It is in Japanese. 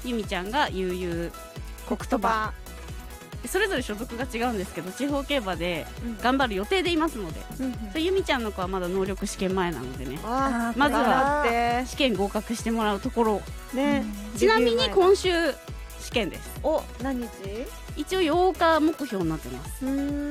ゆみちゃんが悠々 国鳥羽。 それぞれ所属が違うんですけど、地方競馬で頑張る予定でいますので、ゆみちゃんの子はまだ能力試験前なのでね、まずは試験合格してもらうところね。ちなみに今週試験です。 お、何日？ 一応8日目標になってます。